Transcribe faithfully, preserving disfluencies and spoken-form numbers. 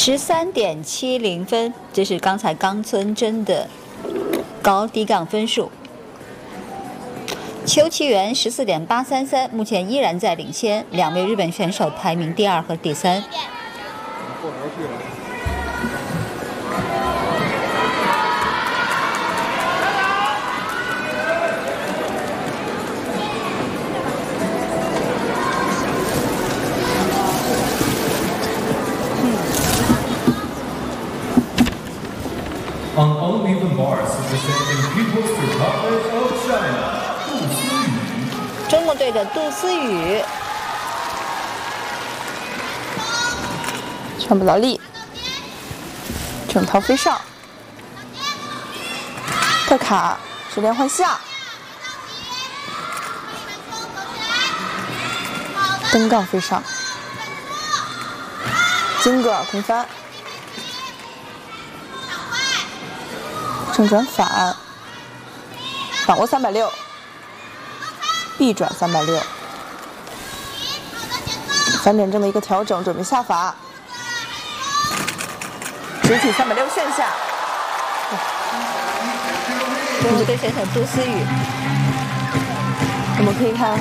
十三点七零分，这是刚才冈村真的高低杠分数。邱其元十四点八三三，目前依然在领先，两位日本选手排名第二和第三。 On uneven bars representing People's Republic of China, 杜思雨。 中国队的杜思雨， 全不到力，整套飞上，特卡是连环下，单杠飞上，金戈尔空翻。 正转反，掌握三百六，臂转三百六，反点正的一个调整，准备下法，直体三百六旋下。 中国队选手杜思雨， 我们可以看。